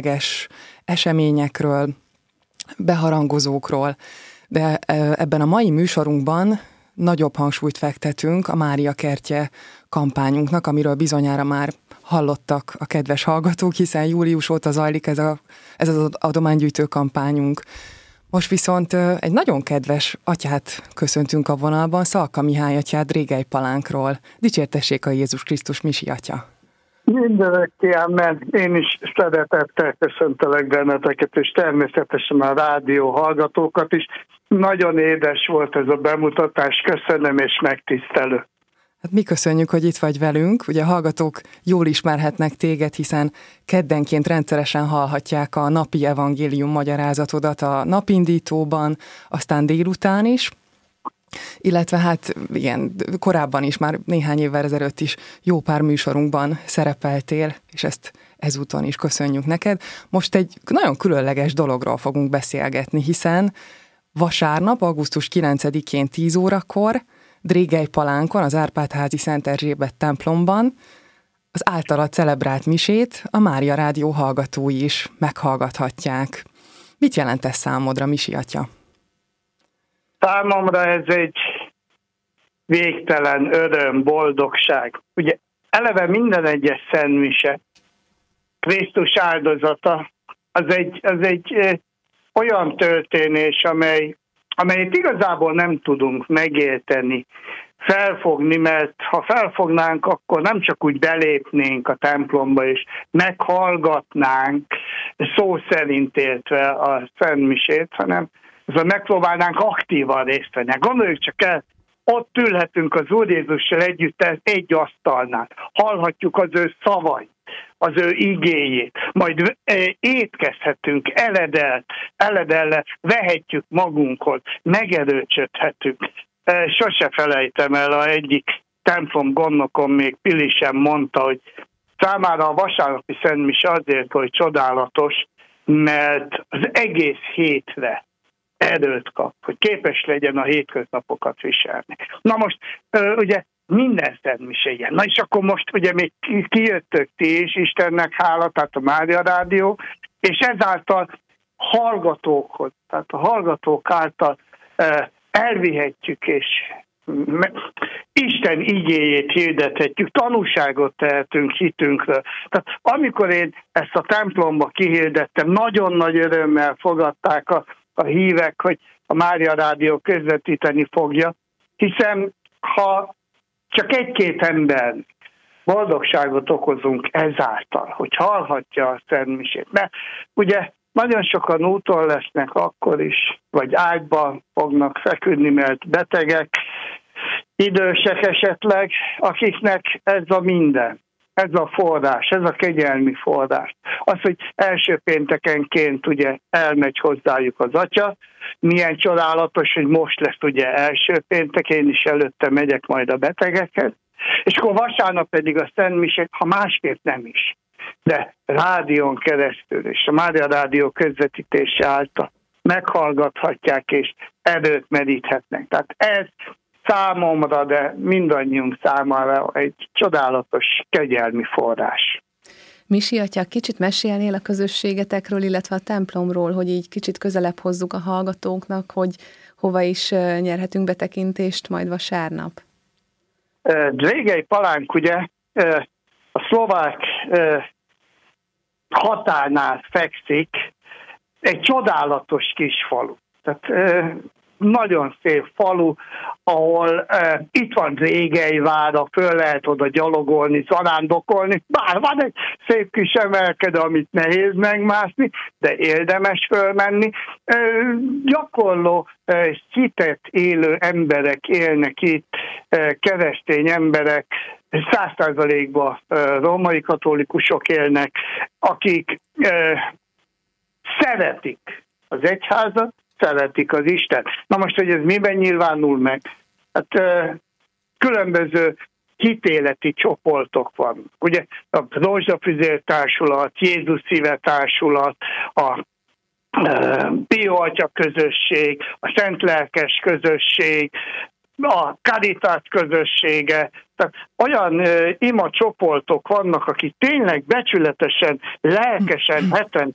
különleges eseményekről, beharangozókról, de ebben a mai műsorunkban nagyobb hangsúlyt fektetünk a Mária Kertje kampányunknak, amiről bizonyára már hallottak a kedves hallgatók, hiszen július óta zajlik ez az adománygyűjtő kampányunk. Most viszont egy nagyon kedves atyát köszöntünk a vonalban, Szalka Mihály atyát Drégely Palánkról. Dicsértessék a Jézus Krisztus, Misi atya! Mindenki, amen. Én is szeretettel köszöntelek benneteket, és természetesen a rádió hallgatókat is. Nagyon édes volt ez a bemutatás, köszönöm és megtisztelő. Hát mi köszönjük, hogy itt vagy velünk. Ugye a hallgatók jól ismerhetnek téged, hiszen keddenként rendszeresen hallhatják a napi evangélium magyarázatodat a napindítóban, aztán délután is. Illetve hát igen, korábban is, már néhány évvel ezelőtt is jó pár műsorunkban szerepeltél, és ezt ezúton is köszönjük neked. Most egy nagyon különleges dologról fogunk beszélgetni, hiszen vasárnap, augusztus 9-én 10 órakor Drégely Palánkon, az Árpád-házi Szent Erzsébet templomban az általa celebrált misét a Mária Rádió hallgatói is meghallgathatják. Mit jelent ez számodra, Misi atya? Számomra ez egy végtelen öröm, boldogság. Ugye eleve minden egyes szentmise, Krisztus áldozata, az egy olyan történés, amelyet igazából nem tudunk megérteni, felfogni, mert ha felfognánk, akkor nem csak úgy belépnénk a templomba, és meghallgatnánk, szó szerint értve a szentmisét, hanem megpróbálnánk aktívan részt venni. Gondoljuk csak el, ott ülhetünk az Úr Jézussal együtt egy asztalnál, hallhatjuk az ő szavait, az ő igéjét, majd étkezhetünk, eledellel vehetjük magunkhoz, megerősödhetünk. Sose felejtem el, a egyik templom gondnokon még Pili sem mondta, hogy számára a vasárnapi szentmise azért, hogy csodálatos, mert az egész hétre erőt kap, hogy képes legyen a hétköznapokat viselni. Na most, ugye minden szentmise ilyen. Na és akkor most ugye még kijöttök ti is, Istennek hála, tehát a Mária Rádió, és ezáltal hallgatókhoz, tehát a hallgatók által elvihetjük, és Isten igéjét hirdethetjük, tanúságot tehetünk hitünkről. Tehát amikor én ezt a templomba kihirdettem, nagyon nagy örömmel fogadták a hívek, hogy a Mária Rádió közvetíteni fogja, hiszen ha csak egy-két ember boldogságot okozunk ezáltal, hogy hallhatja a szentmisét. Mert ugye nagyon sokan úton lesznek akkor is, vagy ágyban fognak feküdni, mert betegek, idősek esetleg, akiknek ez a minden, ez a forrás, ez a kegyelmi forrás. Az, hogy első péntekenként ugye elmegy hozzájuk az atya, milyen csodálatos, hogy most lesz ugye első péntek, én is előtte megyek majd a betegekhez, és akkor vasárnap pedig a szentmisét, ha másképp nem is, de rádión keresztül, és a Mária Rádió közvetítése által meghallgathatják, és erőt meríthetnek. Tehát ez számomra, de mindannyiunk számára egy csodálatos kegyelmi forrás. Misi atya, kicsit mesélnél a közösségetekről, illetve a templomról, hogy így kicsit közelebb hozzuk a hallgatóknak, hogy hova is nyerhetünk betekintést majd vasárnap? Drégely Palánk ugye a szlovák határnál fekszik, egy csodálatos kis falu. Tehát nagyon szép falu, ahol itt van Drégelyvára, föl lehet oda gyalogolni, zarándokolni, bár van egy szép kis emelkedő, amit nehéz megmászni, de érdemes fölmenni. Gyakorló, hitet élő emberek élnek itt, keresztény emberek, 100%-ban római katolikusok élnek, akik szeretik az egyházat, szeretik az Istent. Na most, hogy ez miben nyilvánul meg? Hát különböző hitéleti csoportok van. Ugye a Rózsafüzér Társulat, Jézus Szíve Társulat, a Pio Atya közösség, a Szent Lelkes közösség, a Caritas közössége. Tehát olyan ima csoportok vannak, akik tényleg becsületesen, lelkesen, hetente